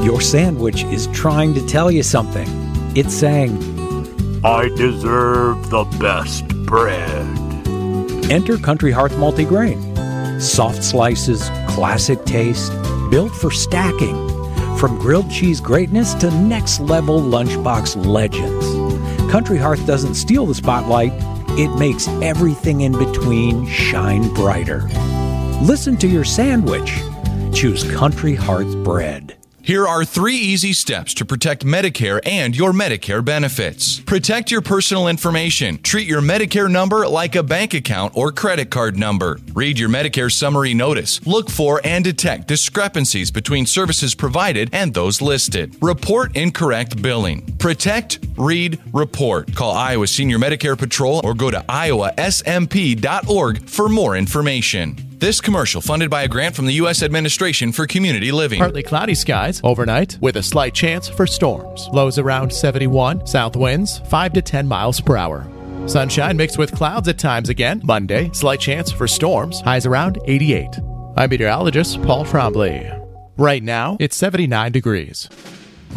Your sandwich is trying to tell you something. It's saying, I deserve the best bread. enter Country Hearth Multigrain. Soft slices, classic taste, built for stacking. From grilled cheese greatness to next-level lunchbox legends. Country Hearth doesn't steal the spotlight. It makes everything in between shine brighter. Listen to your sandwich. Choose Country Hearth bread. Here are 3 easy steps to protect Medicare and your Medicare benefits. Protect your personal information. Treat your Medicare number like a bank account or credit card number. Read your Medicare summary notice. Look for and detect discrepancies between services provided and those listed. Report incorrect billing. Protect, read, report. Call Iowa Senior Medicare Patrol or go to iowasmp.org for more information. This commercial funded by a grant from the U.S. Administration for Community Living. Partly cloudy skies overnight with a slight chance for storms. Lows around 71. South winds 5 to 10 miles per hour. Sunshine mixed with clouds at times again. Monday, slight chance for storms. Highs around 88. I'm meteorologist Paul Trombley. Right now, it's 79 degrees.